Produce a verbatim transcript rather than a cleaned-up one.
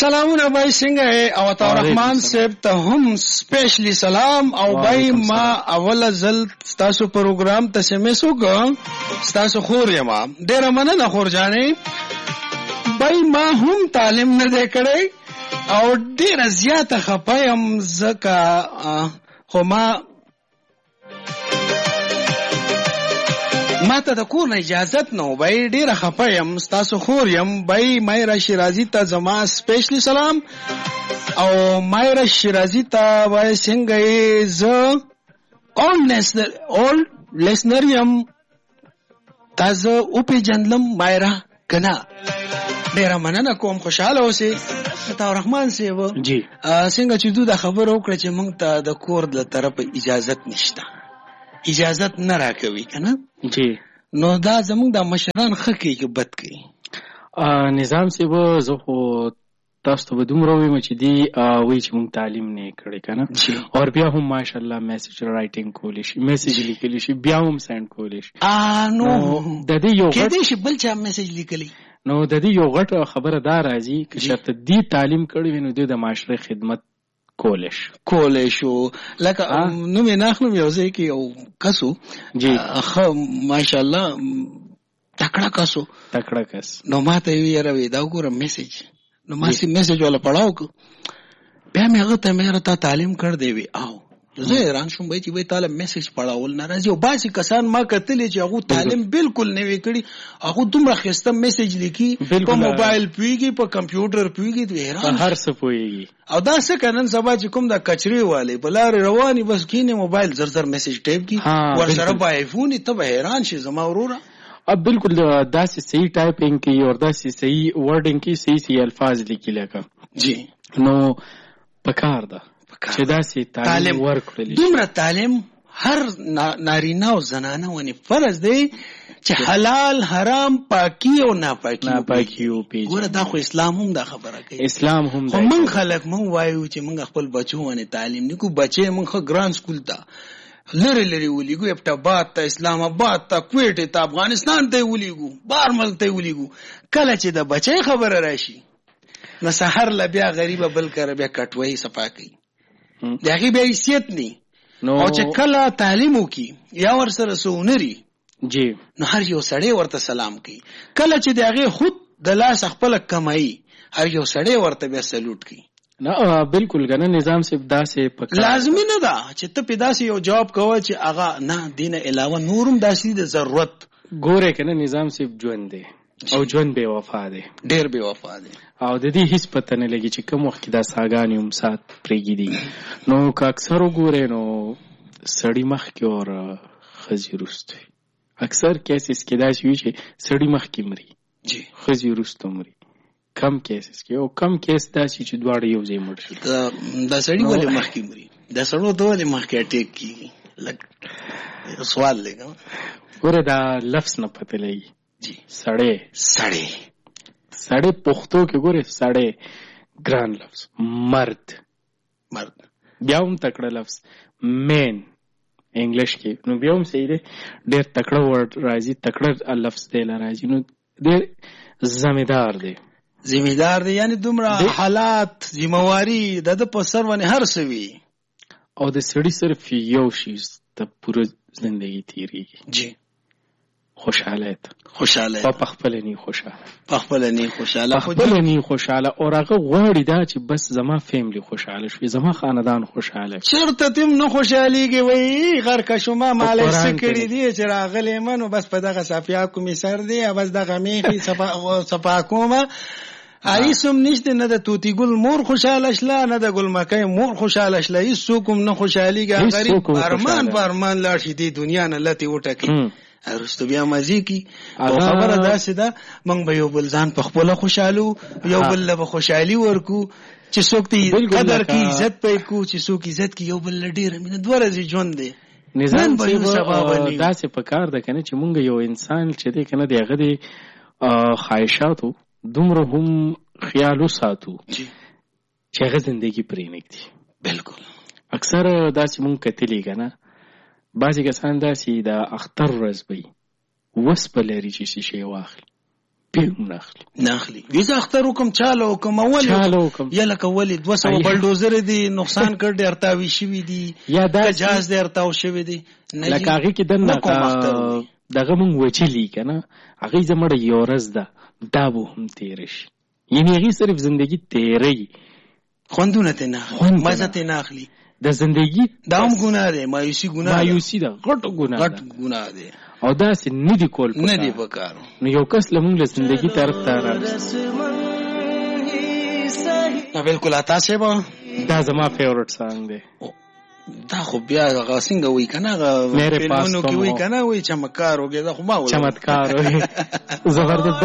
سلامونه بای څنګه او عطا الرحمن صاحب ته هم سپیشلی سلام او بای ما اول ځل تاسو پروګرام ته سمېسو کو تاسو خور یم ډیر مننه خور جانې بای ما هم تعلیم نه دی کړی او ډیر زیاته خپایم زکه خو ما ما ته د کور نه اجازت نه وای ډیره خپه یم تاسو خور یم بای مایرا شیرازی ته زما سپیشلی سلام او مایرا شیرازی ته وای څنګه یې ز اول نسل اول لسنر یم تاسو او په جنلم مایرا کنا ډیره مننه کوم خوشاله اوسئ عطا الرحمن صاحب جی څنګه چې دوی د خبرو وکړه چې موږ ته د کور د طرفه اجازت نشته اجازت نه راکوي کنه جی نو دا زموږ د مشران خکې کې بد کوي نظام سی به زه خو تاسو ته به دومره وایم چې دی وایي چې موږ تعلیم نه کړی کنه او بیا هم ماشاءالله میسج رائټینګ کولی شي میسج لیکلی شي بیا هم سند کولی شي نو د دې یو کې دې شي بل چا میسج لیکلی نو د دې یو غټ خبره دا راځي چې شرط دی تعلیم کړی وي نو د معاشره خدمت کولش کولشو لکه نو مې ناخلم یو ځای کې یو کسو جی خو ماشاءالله تکړه کسو تکړه کس نو ما ته یې راوي دا وګورم میسج نو ما سي میسج ولا پڑھاو کو بیا مې هغه ته مې راته تعلیم کړ دی وی او زه ایران شوم به چې وای تعالی میسج پڑھاول ناراضي او باسي کسان ما کتلې چې هغه تعلیم بالکل نه وی کړی هغه دومره خسته میسج لیکي په موبایل پیږي په کمپیوټر پیږي ته ایران هر څه پويږي او دا څه کنن سبا چې کوم د کچري والے بلار رواني بس کینه موبایل زر زر میسج ټایپ کی ور سره په آیفون ته به حیران شي زما وروره اب بالکل داسې صحیح ټایپینګ کی او داسې صحیح ورډینګ کی صحیح صحیح الفاظ لیکي لکه جی نو پکار ده چې داسې تعلیم ورکړل دومره تعلیم هر نارینه او زنانه ونی فرض دی چې حلال حرام پاکی او ناپاکی ناپاکی او پیژ ګوره دا خو اسلام هم دا خبره کوي اسلام هم دا موږ خلک موږ وایو چې موږ خپل بچو ونی تعلیم نکو بچي موږ ګران سکول ته لری لری ولېګو ابټاباد ته اسلام آباد ته کویټ ته افغانستان ته ولېګو بارمل ته ولېګو کله چې د بچي خبره راشي نو سحر ل بیا غریبه بل کر بیا کټوي صفا کوي دغه به حیثیت ني او چې کله تعلیم وکي یا ور سره سونري جی نو هر یو سړی ورته سلام کوي کله چې دغه خود د لاس خپل کمایي هر یو سړی ورته بیا سلوټ کوي نه بالکل کنه نظام صاحب داسې پکا لازمي نه ده چې ته په داسې یو جواب کوی چې اغا نه دینه علاوه نورم داسې د ضرورت ګوره کنه نظام صاحب ژوند دی او ژوند بے وفا دی ډیر بے وفا دی او د دې هیڅ پته نه لګي چې کوم وخت دا ساګانی هم سات پرېږي دي نو که اکثر وګوره نو سړی مخ کې اور خزي روست اکثر کیسز کې دا شي چې سړی مخ کې مري جی خزي روست مري کم کیسز کې او کم کیس دا چې دواړه یو ځای مړ شي دا سړی ولې مخ کې مري دا سړی ته ولې مخ کې اٹیک کیږي لکه سوال لګم ګوره دا لفظ نه پته لګي جی سړی سړی سړی پښتو کې ګوره سړی ګران لفظ مرد مرد بیا هم تکړه لفظ مین انګلیش کې نو بیا هم صحیح دی ډېر تکړه ورډ راځي تکړه لفظ دی راځي نو ډېر ذمہدار دی ذمہدار دی یعنی دومره حالات ذمہواری د په سر باندې هر څه وي او د سړی صرف یو شی ته پوره ژوندۍ تیریږي جی خوشاله خوشاله په خپل نه خوشاله په خپل نه خوشاله په خپل نه خوشاله او هغه غوړی دا چې بس زما فیملی خوشاله شي زما خاندان خوشاله چرته تم نه خوشاليږي وای غر کا شوما مالای سکړی دی چې راغلی منو بس په دغه صفیا کومي سر دی بس دغه میخي صفا صفا کومه ایسم نشته نه د توتی ګل مور خوشاله شله نه د ګل مکای مور خوشاله شله هیڅ کوم نه خوشاليږي غریب ارمان پرمان لا شي دی دنیا نه لتی وټکی ارستو بیا مزي کی او خبره داسې ده مونږ به یو بل ځان په خپل خوشالو یو بل له خوشحالي ورکو چې څوک ته قدر کی عزت پې کو چې څوک عزت کی یو بل ډیر مینه دوه ورځې ژوند دی نظام څه داسې پکار ده کنه چې مونږ یو انسان چې دی کنه دغه دی خواهشاتو دومره هم خیالو ساتو چې هغه زندگی پرې نګدي بالکل اکثر داسې مونږ کتلی کنه بعضی کسان داسې د اختر ورځ وي وس په لري چې شي واخلي روپۍ هم نه اخلي نه اخلي. وي زه اختر وکم چاله وکم اول چاله وکم یا لکه ولې دوه سوه بلډوزر دي نقصان کړ ډېر ارتاوي شوي دي یا دا جهاز دې ارتاو شوي دي لکه هغې کې دننه دغه مونږ وچلي که نه هغې زمړه یو ورځ ده دا به هم تېره شي یعنې هغې صرف زندګي تېروي خوندونه ترې نه اخلي مزه ترې نه اخلي د زندګي دا هم ګناه دی مایوسي ګناه مایوسي ده غټ ګناه غټ ګناه دی او داسې نه دي کول نه دي پکار نو یو کس له مونږ له زندګي طرف ته راوست نه بالکل اتا صاحب دا زما فیورټ سانګ دی دا خو بیا هغه څنګه وایي که نه هغه فلمونو کې وایي که نه وایي چمتکار وګې دا خو ما چمتکار وایي زبردست